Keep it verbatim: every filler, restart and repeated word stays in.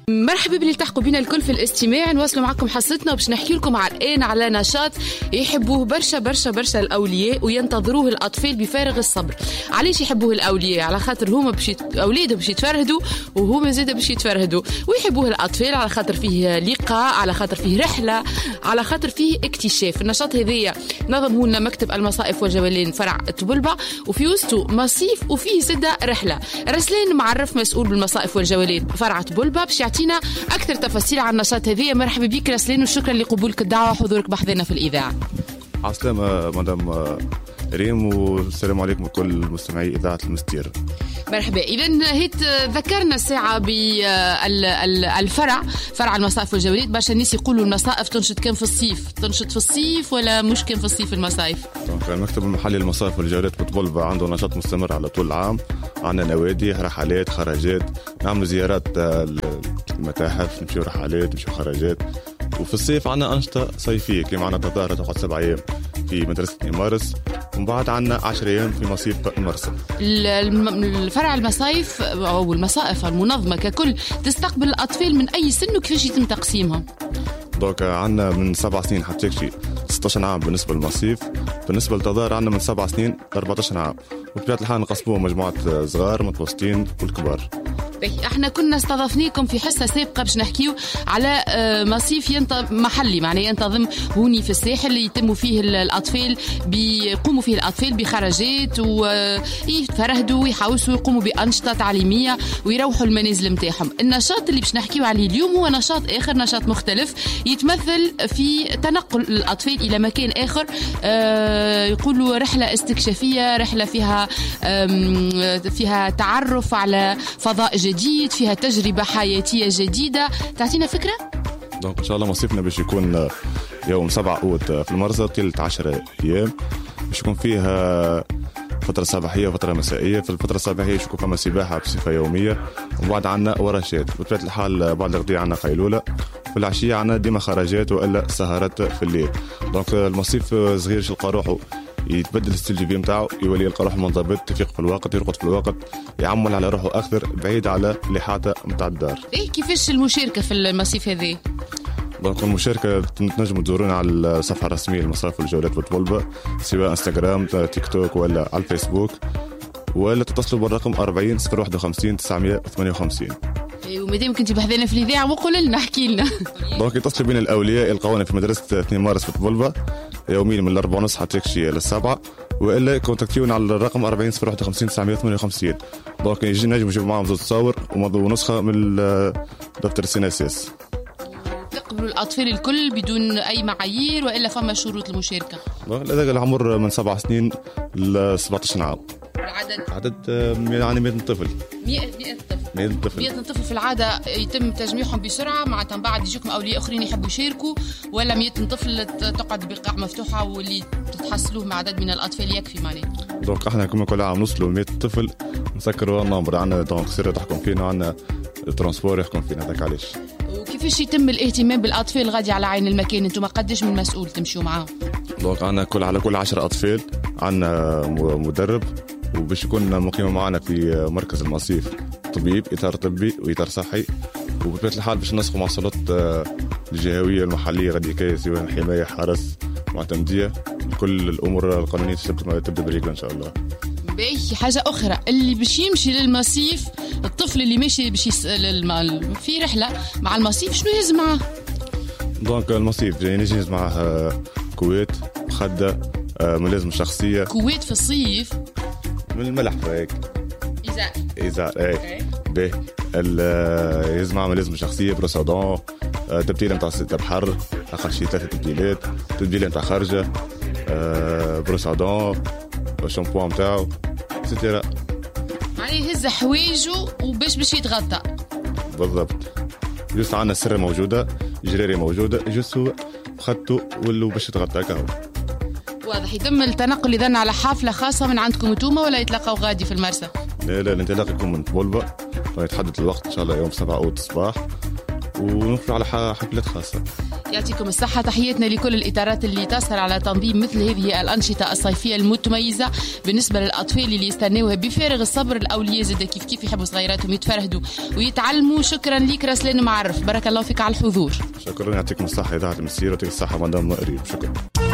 مرحبا باللي التحقوا بنا الكل في الاستماع. نواصلوا معكم حصتنا وباش نحكي لكم على الآن على نشاط يحبوه برشا برشا برشا الأولياء وينتظروه الأطفال بفارغ الصبر. علاش يحبوه الأولياء؟ على خاطر هما باش أولادهم باش يتفرهدوا وهما زادا باش يتفرهدوا، ويحبوه الأطفال على خاطر فيه لقاء، على خاطر فيه رحلة، على خاطر فيه اكتشاف. النشاط هذايا نظمه لنا مكتب المصائف والجولان فرع طبلبة، وفي وسطه مصيف وفيه زادا رحلة. رسلان معرف مسؤول بالمصائف والجولان فرع طبلبة باش يعطينا أكثر تفاصيل عن النشاط هذايا. مرحبا بك رسلان وشكرا لقبولك الدعوة وحضورك بحضرنا في الإذاعة. عسلامة مدام ريم، والسلام عليكم لكل مستمعي إذاعة المستير. مرحبا. إذن هيت ذكرنا الساعة بالفرع فرع المصائف والجولات. برشا الناس يقولوا المصائف تنشط كان في الصيف، تنشط في الصيف ولا مش كان في الصيف المصائف؟ المكتب المحلي للمصائف والجولات بطبلبة عنده نشاط مستمر على طول العام. عندنا نوادي، رحلات، خرجات، نعمل زيارات المتاحف، نمشيو رحلات، نمشيو خرجات. وفي الصيف عندنا أنشطة صيفية كما عندنا تظاهرة تقعد سبع أيام في مدرسة مارس، ومن بعد عندنا عشر أيام في مصيف المرسى. الفرع المصايف أو المصائف المنظمة ككل تستقبل الأطفال من أي سن وكيفاش يتم تقسيمهم؟ دوك عندنا من سبع سنين حتى شي ستة عشر عام بالنسبة للمصيف. بالنسبة للتظاهر عندنا من سبع سنين أربعة عشر عام، وبطبيعة الحال نقسموهم مجموعات صغار متوسطين والكبار. احنا كنا استضفناكم في حصة سابقة باش نحكيو على مصيف محلي، معناه ينتظم هوني في الساحل يتم فيه الأطفال بيقوموا فيه الأطفال بخرجات ويتفرهدوا ويحاوسوا ويقوموا بأنشطة تعليمية ويروحوا المنازل متاعهم. النشاط اللي باش نحكيو عليه اليوم هو نشاط آخر، نشاط مختلف يتمثل في تنقل الأطفال إلى مكان آخر. يقولوا رحلة استكشافية، رحلة فيها فيها تعرف على فضاء جديد، فيها تجربة حياتية جديدة. تعطينا فكرة؟ دونك إن شاء الله مصيفنا باش يكون يوم سبعة أوت في المرسى طيلة عشر أيام، باش يكون فيها فترة صباحية وفترة مسائية. في الفترة الصباحية يكون فما سباحة بصفة يومية، وبعد عنا ورشات. بطبيعة الحال بعد الغداء عنا قيلولة، في العشية عنا ديما خرجات وإلا سهرات في الليل. دونك المصيف صغير يلقى روحه يتبدل الستيل دي في نتاعو، يولي يلقى روحه منضبط، يفيق في الوقت، يرقد في الوقت، يعمل على روحه أكثر بعيد على الإحاطة متاع الدار. إيه كيفاش المشاركة في المصيف هذه؟ دونك المشاركة تنجموا تزورونا على الصفحة الرسمية للمصائف والجولات بطبلبة، سواء انستغرام، تيك توك ولا على الفيسبوك، ولا تتصلوا بالرقم أربعين صفر واحد وخمسين تسعمية وثمانية وخمسين. ومادام كنتي بحذانا في الإذاعة وقول لنا احكي لنا. دونك يتصلوا بين الأولياء يلقاونا في مدرسة اثنين مارس في طبلبة يوميا من الأربعة ونص حتى يكشي للسبعة، وإلا كونتاكتيونا على الرقم أربعين صفر واحد وخمسين تسعمية وثمانية وخمسين. دونك يجي نجم يجيب معهم زوج تصاور ونسخة من دفتر السي اس اس. تقبلوا الأطفال الكل بدون أي معايير وإلا فما شروط المشاركة؟ لذلك العمر من سبع سنين ل سبعة عشر عام. العدد؟ عدد يعني مئة طفل. مئة مئة طفل. مئة طفل. مئة طفل في العادة يتم تجميعهم بسرعة، مع بعد يجيكم أولياء آخرين يحبوا يشاركوا، ولا مئة طفل تقعد بقاع مفتوحة واللي تتحصلوه مع عدد من الأطفال يكفي معناه؟ دونك احنا كما كل عام نوصلوا مئة طفل نسكروا النمبر. عندنا دونك سيرة تحكم فينا، عندنا ترانسبور يحكم فينا. هذاك علاش. وكيفاش يتم الاهتمام بالأطفال غادي على عين المكان؟ انتم قداش من مسؤول تمشيوا معاهم؟ دونك عندنا كل على كل عشرة أطفال عندنا مدرب، وباش يكون مقيم معنا في مركز المصيف طبيب، إطار طبي وإطار صحي. وبطبيعة الحال باش نسقوا مع السلطات الجهوية المحلية غادي كاين سواء حماية، حرس، معتمدية، كل الأمور القانونية تبدأ برجل إن شاء الله. باهي حاجة أخرى، اللي باش يمشي للمصيف، الطفل اللي ماشي باش يس... في رحلة مع المصيف شنو يهز معاه؟ دونك المصيف جاي نجي معاه كويت، مخدة، ملازم شخصية. كويت في الصيف من الملح هيك. إزار. إزار إيه. باهي يهز معاه ملازم شخصية، بروسودون، تبديل نتاع البحر، أقل شي ثلاثة تبديلات، تبديل نتاع خرجة، بروسودون، الشامبوان نتاعو ستيرا. معناه يهز حوايجه وباش باش يتغطى. بالضبط. جوست عندنا السرة موجودة، جراري موجودة، جوست هو خدته ولو باش يتغطى كهو. واضح. يتم التنقل إذن على حافلة خاصة من عندكم انتوما ولا يتلقوا غادي في المرسى؟ لا لا الانطلاق يكون من طبلبة، يتحدد الوقت إن شاء الله يوم سبعة أوت الصباح، ونفرع على حفلات خاصة. يعطيكم الصحة. تحياتنا لكل الإطارات اللي تسهر على تنظيم مثل هذه الأنشطة الصيفية المتميزة بالنسبة للأطفال اللي يستناوها بفارغ الصبر. الأولياء زاد كيف كيف يحبوا صغيراتهم يتفرهدوا ويتعلموا. شكرا لك رسلان معرف، بارك الله فيك على الحضور. شكرا، يعطيكم الصحة إذاعة المسيرة، ويعطيك الصحة مدام قريب. شكرا.